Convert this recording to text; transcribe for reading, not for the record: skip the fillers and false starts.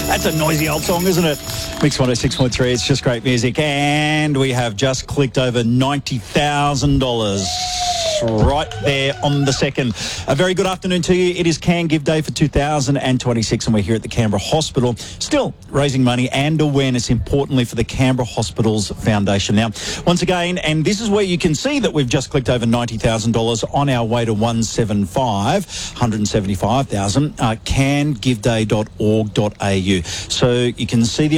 That's a noisy old song, isn't it? Mix 106.3, it's just great music. And we have just clicked over $90,000 right there on the second. A very good afternoon to you. It is Can Give Day for 2026, and we're here at the Canberra Hospital, still raising money and awareness, importantly, for the Canberra Hospitals Foundation. Now, once again, and this is where you can see that we've just clicked over $90,000 on our way to 175,000, cangiveday.org.au. So you can see the